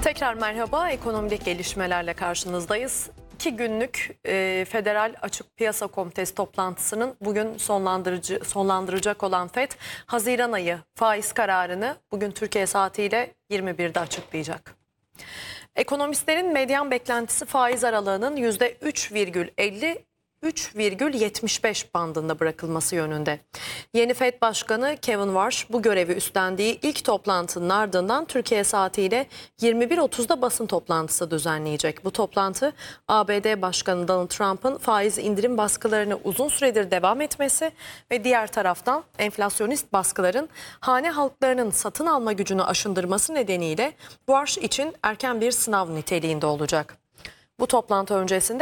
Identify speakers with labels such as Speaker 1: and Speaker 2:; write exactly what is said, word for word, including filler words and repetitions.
Speaker 1: Tekrar merhaba, ekonomik gelişmelerle karşınızdayız. İki günlük e, Federal Açık Piyasa Komitesi toplantısının bugün sonlandırıcı sonlandıracak olan F E D, Haziran ayı faiz kararını bugün Türkiye saatiyle yirmi birde açıklayacak. Ekonomistlerin medyan beklentisi faiz aralığının yüzde üç virgül elli üç virgül yetmiş beş bandında bırakılması yönünde. Yeni F E D Başkanı Kevin Warsh bu görevi üstlendiği ilk toplantının ardından Türkiye saatiyle yirmi bir otuzda basın toplantısı düzenleyecek. Bu toplantı A B D Başkanı Donald Trump'ın faiz indirim baskılarını uzun süredir devam etmesi ve diğer taraftan enflasyonist baskıların hane halklarının satın alma gücünü aşındırması nedeniyle Warsh için erken bir sınav niteliğinde olacak. Bu toplantı öncesinde